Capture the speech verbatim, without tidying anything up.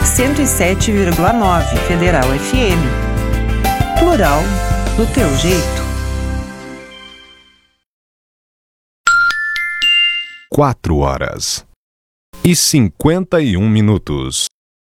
cento e sete vírgula nove Federal F M. Plural do teu jeito. Quatro horas e cinquenta e um minutos.